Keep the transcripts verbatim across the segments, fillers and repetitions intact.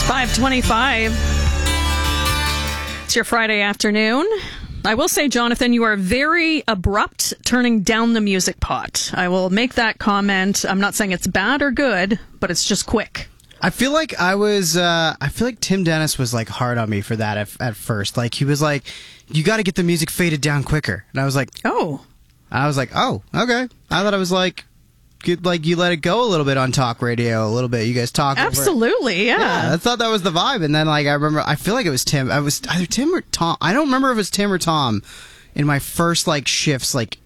five twenty-five. It's your Friday afternoon. I will say, Jonathan, you are very abrupt turning down the music pot. I will make that comment. I'm not saying it's bad or good, but it's just quick. I feel like I was, uh, I feel like Tim Dennis was like hard on me for that at, at first. Like he was like, you got to get the music faded down quicker. And I was like, oh, I was like, oh, okay. I thought I was like, good, like you let it go a little bit on talk radio, a little bit. You guys talk. Absolutely, over. yeah. yeah. I thought that was the vibe. And then like, I remember, I feel like it was Tim. I was either Tim or Tom. I don't remember if it was Tim or Tom in my first like shifts, like,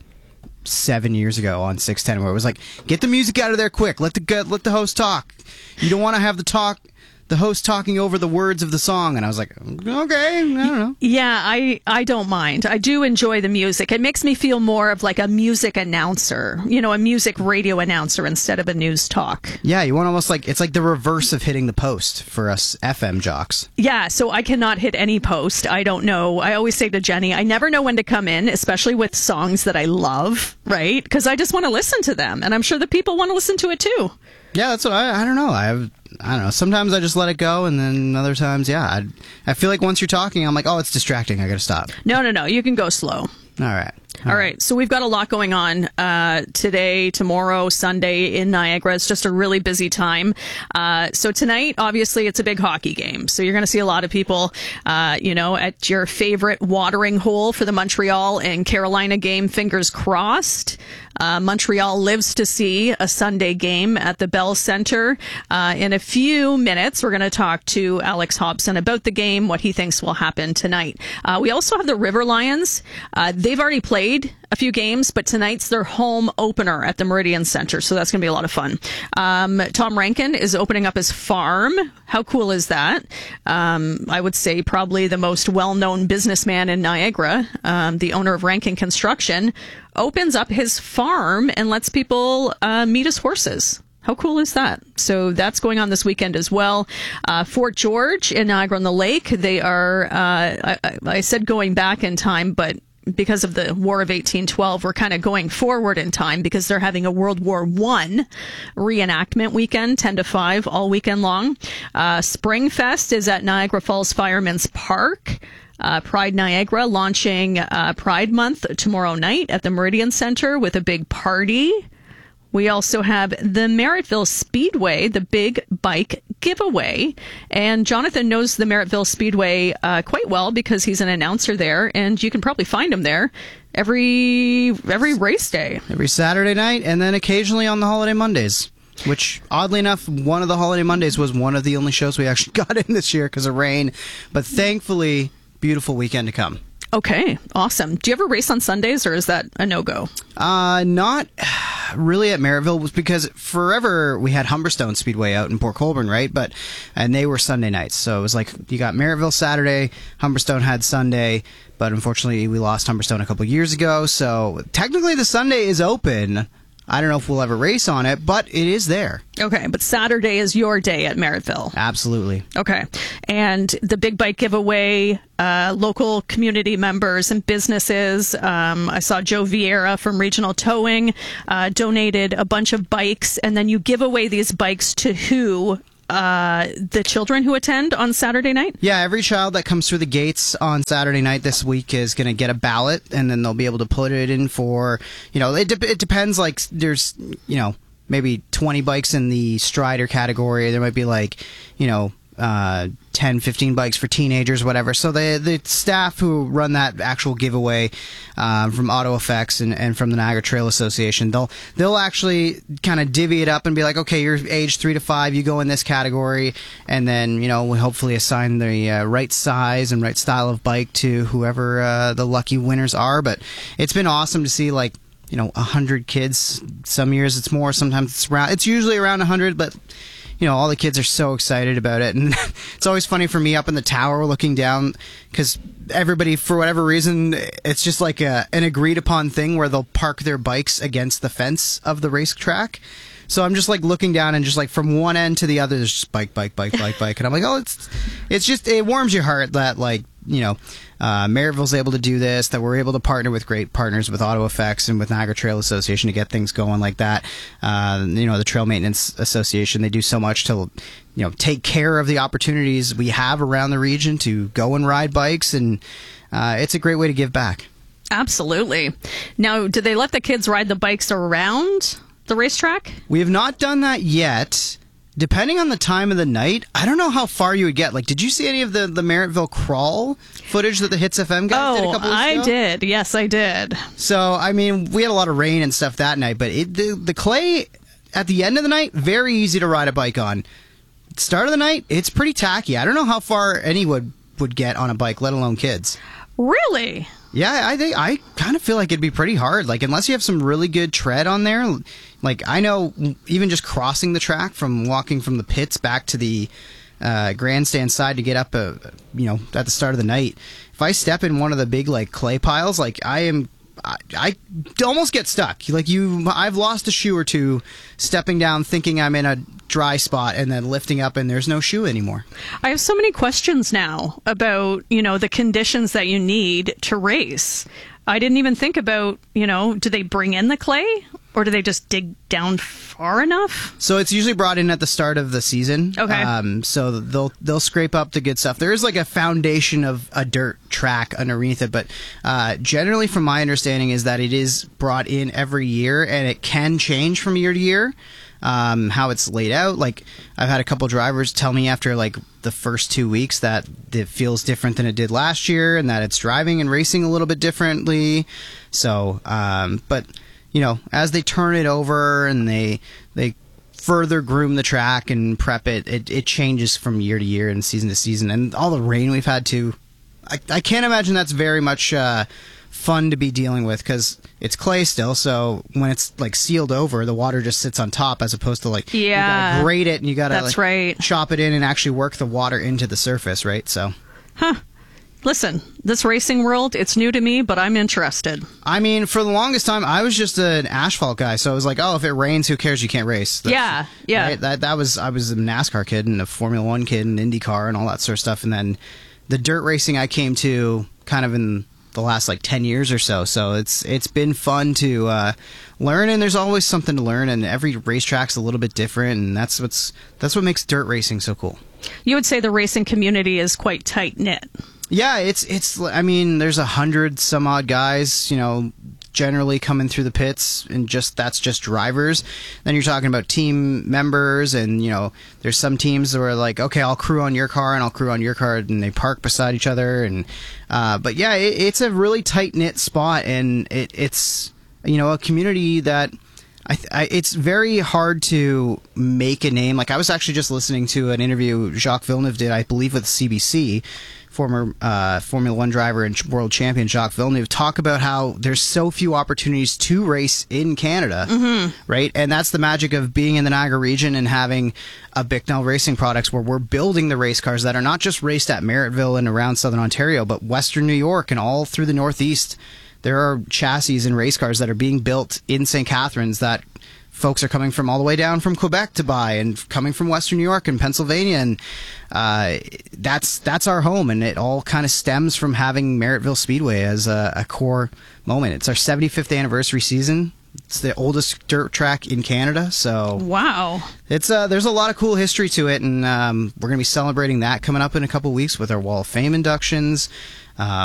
seven years ago on six ten, where it was like, get the music out of there quick, let the let the host talk. You don't want to have the talk the host talking over the words of the song. And I was like, okay, I don't know. Yeah, I, I don't mind. I do enjoy the music. It makes me feel more of like a music announcer, you know, a music radio announcer instead of a news talk. Yeah, you want almost like, it's like the reverse of hitting the post for us F M jocks. Yeah, so I cannot hit any post. I don't know. I always say to Jenny, I never know when to come in, especially with songs that I love, right? Because I just want to listen to them. And I'm sure the people want to listen to it too. Yeah, that's what I, I don't know. I have, I don't know. Sometimes I just let it go, and then other times, yeah. I, I feel like once you're talking, I'm like, oh, it's distracting. I got to stop. No, no, no. You can go slow. All right. All right, so we've got a lot going on uh, today, tomorrow, Sunday in Niagara. It's just a really busy time. Uh, so tonight, obviously, it's a big hockey game. So you're going to see a lot of people, uh, you know, at your favorite watering hole for the Montreal and Carolina game. Fingers crossed. Uh, Montreal lives to see a Sunday game at the Bell Centre. Uh, in a few minutes, we're going to talk to Alex Hobson about the game, what he thinks will happen tonight. Uh, we also have the River Lions. Uh, they've already played a few games, but tonight's their home opener at the Meridian Center, so that's going to be a lot of fun. Um, Tom Rankin is opening up his farm. How cool is that? Um, I would say probably the most well-known businessman in Niagara, um, the owner of Rankin Construction, opens up his farm and lets people uh, meet his horses. How cool is that? So that's going on this weekend as well. Uh, Fort George in Niagara-on-the-Lake, they are, uh, I, I said going back in time, but because of the War of eighteen twelve, we're kind of going forward in time because they're having a World War One reenactment weekend, ten to five, all weekend long. Uh, Springfest is at Niagara Falls Fireman's Park. Uh, Pride Niagara launching uh, Pride Month tomorrow night at the Meridian Center with a big party. We also have the Merrittville Speedway, the big bike giveaway. And Jonathan knows the Merrittville Speedway uh, quite well because he's an announcer there, and you can probably find him there every every race day. Every Saturday night, and then occasionally on the holiday Mondays. Which, oddly enough, one of the holiday Mondays was one of the only shows we actually got in this year because of rain. But thankfully, beautiful weekend to come. Okay, awesome. Do you ever race on Sundays, or is that a no-go? Uh, not really at Merrittville, was because forever we had Humberstone Speedway out in Port Colborne, right? But and they were Sunday nights, so it was like you got Merrittville Saturday, Humberstone had Sunday, but unfortunately we lost Humberstone a couple years ago. So technically the Sunday is open. I don't know if we'll ever race on it, but it is there. Okay, but Saturday is your day at Merrittville. Absolutely. Okay. And the big bike giveaway, uh, local community members and businesses. Um, I saw Joe Vieira from Regional Towing uh, donated a bunch of bikes, and then you give away these bikes to who? Uh, the children who attend on Saturday night? Yeah, every child that comes through the gates on Saturday night this week is going to get a ballot, and then they'll be able to put it in for, you know, it, de- it depends, like, there's, you know, maybe twenty bikes in the Strider category. There might be, like, you know, uh, ten, fifteen bikes for teenagers, whatever. So the the staff who run that actual giveaway uh, from Auto Effects and, and from the Niagara Trail Association, they'll they'll actually kind of divvy it up and be like, okay, you're age three to five, you go in this category, and then, you know, we'll hopefully assign the uh, right size and right style of bike to whoever uh, the lucky winners are. But it's been awesome to see, like, you know, a hundred kids. Some years it's more, sometimes it's around. It's usually around a hundred, but you know, all the kids are so excited about it. And it's always funny for me up in the tower looking down because everybody, for whatever reason, it's just like a, an agreed upon thing where they'll park their bikes against the fence of the racetrack. So I'm just like looking down and just like from one end to the other, there's just bike, bike, bike, bike, bike. And I'm like, oh, it's, it's just, it warms your heart that like you know, uh, Merrittville's able to do this, that we're able to partner with great partners with Auto Effects and with Niagara Trail Association to get things going like that. Uh, you know, the Trail Maintenance Association, they do so much to, you know, take care of the opportunities we have around the region to go and ride bikes, and uh, it's a great way to give back. Absolutely. Now, do they let the kids ride the bikes around the racetrack? We have not done that yet. Depending on the time of the night, I don't know how far you would get. Like, did you see any of the, the Merrittville crawl footage that the Hits F M guys oh, did a couple weeks I ago? did. Yes, I did. So, I mean, we had a lot of rain and stuff that night, but it, the, the clay at the end of the night, very easy to ride a bike on. Start of the night, it's pretty tacky. I don't know how far anyone would get on a bike, let alone kids. Really? Yeah, I think I kind of feel like it'd be pretty hard. Like, unless you have some really good tread on there. Like, I know even just crossing the track from walking from the pits back to the uh, grandstand side to get up, uh, you know, at the start of the night. If I step in one of the big like clay piles, like I am, I, I almost get stuck. Like you, I've lost a shoe or two stepping down, thinking I'm in a dry spot, and then lifting up and there's no shoe anymore. I have so many questions now about, you know, the conditions that you need to race. I didn't even think about, you know, do they bring in the clay or do they just dig down far enough? So it's usually brought in at the start of the season. Okay. Um, so they'll they'll scrape up the good stuff. There is like a foundation of a dirt track underneath it, but uh, generally, from my understanding, is that it is brought in every year, and it can change from year to year. Um, how it's laid out. Like, I've had a couple drivers tell me after like the first two weeks that it feels different than it did last year, and that it's driving and racing a little bit differently. So, um, but you know, as they turn it over and they they further groom the track and prep it, it, it changes from year to year and season to season. And all the rain we've had too, I, I can't imagine that's very much uh, fun to be dealing with, because it's clay still, so when it's like sealed over, the water just sits on top, as opposed to like, yeah, you gotta grate it and you gotta that's like, right. chop it in and actually work the water into the surface, right? So, huh. Listen, this racing world, it's new to me, but I'm interested. I mean, for the longest time, I was just an asphalt guy, so I was like, oh, if it rains, who cares? You can't race. That's, yeah, yeah. Right? That that was I was a NASCAR kid and a Formula One kid and IndyCar and all that sort of stuff, and then the dirt racing I came to kind of in the last like ten years or so. So it's it's been fun to uh, learn, and there's always something to learn, and every racetrack's a little bit different, and that's what's that's what makes dirt racing so cool. You would say the racing community is quite tight knit. Yeah, it's it's. I mean, there's a hundred some odd guys, you know, generally coming through the pits, and just that's just drivers. Then you're talking about team members, and you know, there's some teams that are like, okay, I'll crew on your car and I'll crew on your car, and they park beside each other. And uh, but yeah, it, it's a really tight knit spot, and it, it's you know a community that. I th- I, it's very hard to make a name. Like, I was actually just listening to an interview Jacques Villeneuve did, I believe, with C B C, former uh, Formula One driver and world champion Jacques Villeneuve, talk about how there's so few opportunities to race in Canada, mm-hmm. right? And that's the magic of being in the Niagara region and having a Bicknell Racing Products, where we're building the race cars that are not just raced at Merrittville and around Southern Ontario, but Western New York and all through the Northeast. There are chassis and race cars that are being built in Saint Catharines that folks are coming from all the way down from Quebec to buy, and coming from Western New York and Pennsylvania, and uh, that's that's our home, and it all kind of stems from having Merrittville Speedway as a, a core moment. It's our seventy-fifth anniversary season. It's the oldest dirt track in Canada, so wow, it's uh, there's a lot of cool history to it, and um, we're going to be celebrating that coming up in a couple weeks with our Wall of Fame inductions. Uh,